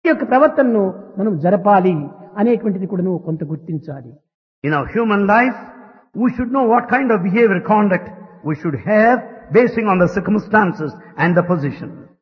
యొక్క ప్రవర్తనను మనం జరపాలి అనేటువంటిది కూడా నువ్వు కొంత గుర్తించాలి. In our human life, we should know what kind of behavior, conduct we should have basing on the circumstances and the position.